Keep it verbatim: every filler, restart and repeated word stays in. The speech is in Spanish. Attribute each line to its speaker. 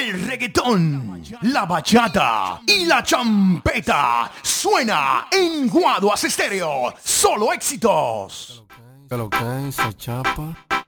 Speaker 1: El reggaetón, la bachata y la champeta suena en Guaduas Estéreo. Solo éxitos.
Speaker 2: Que lo que se chapa.